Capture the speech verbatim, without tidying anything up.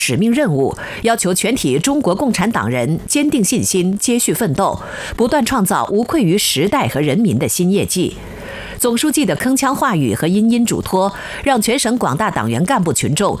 使命任务，要求全体中国共产党人坚定信心，接续奋斗，不断创造无愧于时代和人民的新业绩。总书记的铿锵话语和殷殷嘱托，让全省广大党员干部群众